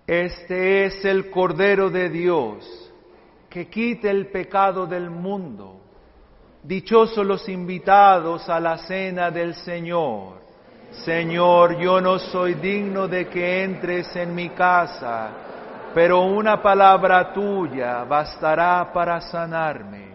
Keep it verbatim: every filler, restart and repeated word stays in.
Este es el Cordero de Dios, que quita el pecado del mundo. Dichosos los invitados a la cena del Señor. Señor, yo no soy digno de que entres en mi casa, pero una palabra tuya bastará para sanarme.